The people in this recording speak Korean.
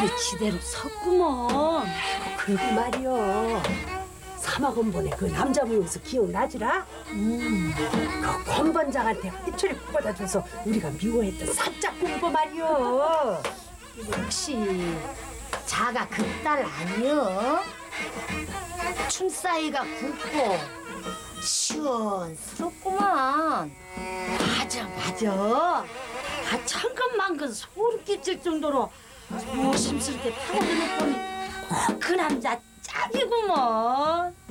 말이 지대로 섰구먼. 그러고 말이여. 사막원본에 그 남자 모여서 기억나지라? 그 권반장한테 회초리 뽑아다줘서 우리가 미워했던 사짝 공부 말이여. 역시 자가 그 딸 아니여? 춤사위가 굵고 시원스럽구만. 맞아. 천근만근 소름 끼칠 정도로 조심스럽게 파고드는 뻔히 꼭 그 남자 짝이구먼.